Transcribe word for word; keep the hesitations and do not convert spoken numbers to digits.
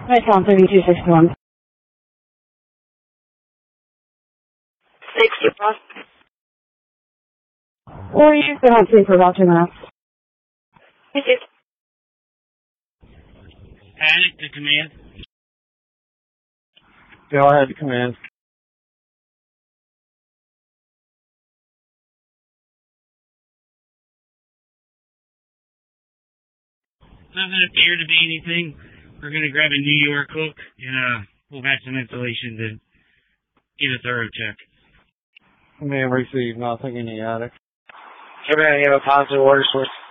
Nice one, thirty-two sixty-one. sixty-one. Or you've been on scene for about two minutes. Thank you. Attic to command. Go ahead to command. Doesn't appear to be anything. We're going to grab a New York hook and uh, pull back some insulation to get a thorough check. Command received, nothing in the attic. Command, you have a positive order source.